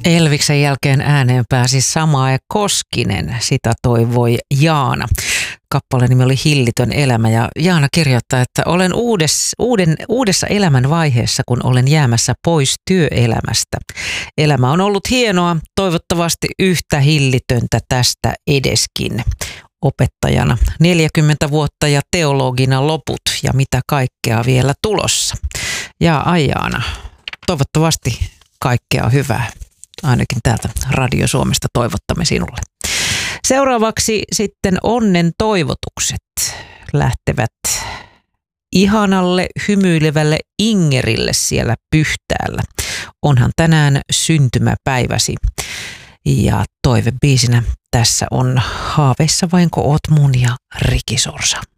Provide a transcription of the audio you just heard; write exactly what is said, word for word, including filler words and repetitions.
Elviksen jälkeen ääneen pääsi Samae Koskinen, sitä toivoi Jaana. Kappaleen nimi oli Hillitön elämä ja Jaana kirjoittaa, että olen uudes, uuden, uudessa elämän vaiheessa, kun olen jäämässä pois työelämästä. Elämä on ollut hienoa, toivottavasti yhtä hillitöntä tästä edeskin. Opettajana neljäkymmentä vuotta ja teologina loput ja mitä kaikkea vielä tulossa. Ja ai Jaana, toivottavasti kaikkea hyvää. Ainakin täältä Radio Suomesta toivottamme sinulle. Seuraavaksi sitten onnen toivotukset lähtevät ihanalle, hymyilevälle Ingerille siellä Pyhtäällä. Onhan tänään syntymäpäiväsi. Ja toivebiisinä tässä on Haaveissa vainko oot mun ja Ricky Sorsa.